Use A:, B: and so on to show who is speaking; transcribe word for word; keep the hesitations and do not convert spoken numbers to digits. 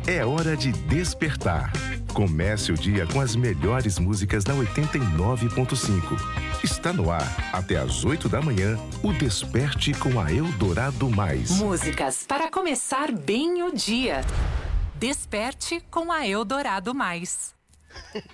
A: É hora de despertar. Comece o dia com as melhores músicas da oitenta e nove ponto cinco. Está no ar, até às oito da manhã, o Desperte com a Eldorado Mais.
B: Músicas para começar bem o dia. Desperte com a Eldorado Mais.